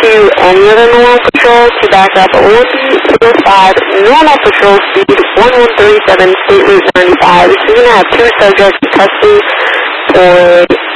to any other normal patrol to back up Olympia 205, normal patrol speed 1137, State Route 95. So you're going to have 2 subjects in custody for